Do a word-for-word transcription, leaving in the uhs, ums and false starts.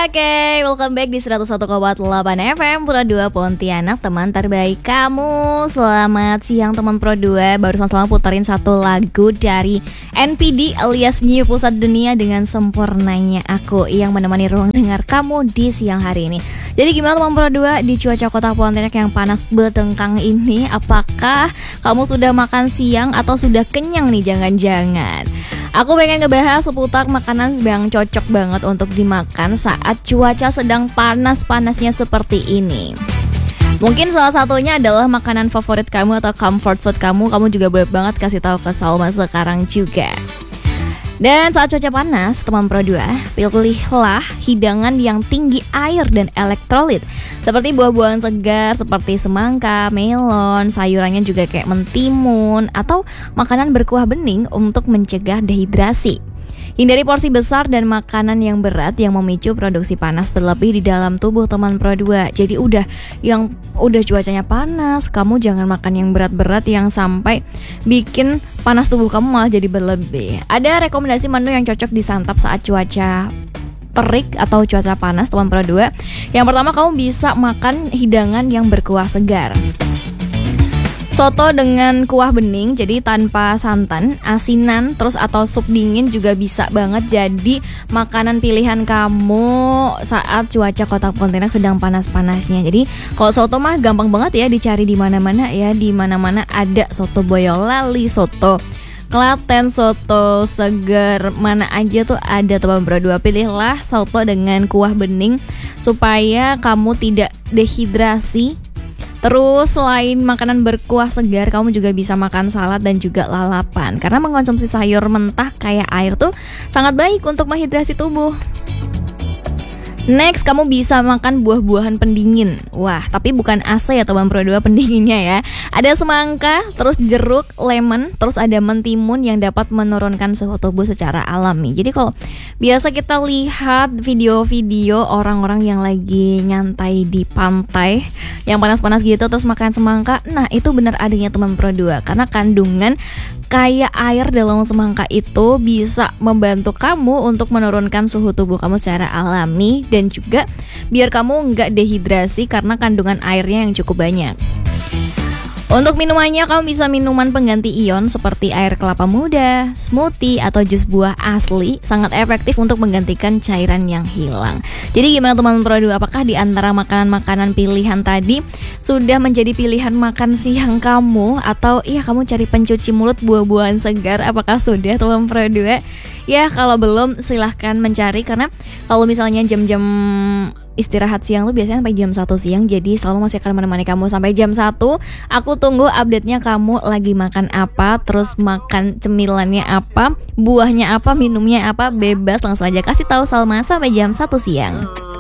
Oke, welcome back di seratus satu koma delapan F M Pro dua Pontianak, teman terbaik kamu. Selamat siang teman Pro dua. Barusan selama puterin satu lagu dari N P D alias New Pusat Dunia dengan Sempurnanya Aku yang menemani ruang dengar kamu di siang hari ini. Jadi gimana teman Pro dua di cuaca kota Pontianak yang panas betengkang ini? Apakah kamu sudah makan siang atau sudah kenyang nih jangan-jangan? Aku pengen ngebahas seputar makanan yang cocok banget untuk dimakan saat cuaca sedang panas-panasnya seperti ini. Mungkin salah satunya adalah makanan favorit kamu atau comfort food kamu. Kamu juga boleh banget kasih tahu ke Salma sekarang juga. Dan saat cuaca panas, teman Pro dua, pilihlah hidangan yang tinggi air dan elektrolit, seperti buah-buahan segar seperti semangka, melon, sayurannya juga kayak mentimun, atau makanan berkuah bening untuk mencegah dehidrasi. Hindari porsi besar dan makanan yang berat yang memicu produksi panas berlebih di dalam tubuh teman Pro dua. Jadi udah yang udah cuacanya panas, kamu jangan makan yang berat-berat yang sampai bikin panas tubuh kamu malah jadi berlebih. Ada rekomendasi menu yang cocok disantap saat cuaca terik atau cuaca panas teman Pro dua. Yang pertama, kamu bisa makan hidangan yang berkuah segar. Soto dengan kuah bening, jadi tanpa santan, asinan, terus atau sup dingin juga bisa banget jadi makanan pilihan kamu saat cuaca kota Pontianak sedang panas-panasnya. Jadi kalau soto mah gampang banget ya dicari di mana-mana ya, di mana-mana ada soto Boyolali, soto Klaten, soto segar, mana aja tuh ada teman Pro dua. Pilihlah soto dengan kuah bening supaya kamu tidak dehidrasi. Terus selain makanan berkuah segar, kamu juga bisa makan salad dan juga lalapan. Karena mengkonsumsi sayur mentah kayak air tuh sangat baik untuk menghidrasi tubuh. Next, kamu bisa makan buah-buahan pendingin. Wah, tapi bukan A C ya teman Pro dua pendinginnya ya. Ada semangka, terus jeruk, lemon, terus ada mentimun yang dapat menurunkan suhu tubuh secara alami. Jadi kalau biasa kita lihat video-video orang-orang yang lagi nyantai di pantai yang panas-panas gitu terus makan semangka, nah itu benar adanya teman Pro dua. Karena kandungan kayak air dalam semangka itu bisa membantu kamu untuk menurunkan suhu tubuh kamu secara alami. Dan juga biar kamu nggak dehidrasi karena kandungan airnya yang cukup banyak. Untuk minumannya, kamu bisa minuman pengganti ion seperti air kelapa muda, smoothie, atau jus buah asli. Sangat efektif untuk menggantikan cairan yang hilang. Jadi gimana teman Pro dua, apakah di antara makanan-makanan pilihan tadi sudah menjadi pilihan makan siang kamu? Atau iya kamu cari pencuci mulut buah-buahan segar? Apakah sudah teman Pro dua? Ya kalau belum silahkan mencari, karena kalau misalnya jam-jam istirahat siang tuh biasanya sampai jam satu siang. Jadi selalu masih akan menemani kamu sampai jam satu. Aku tunggu update-nya kamu lagi makan apa, terus makan cemilannya apa, buahnya apa, minumnya apa, bebas langsung aja kasih tahu Salma sampai jam satu siang.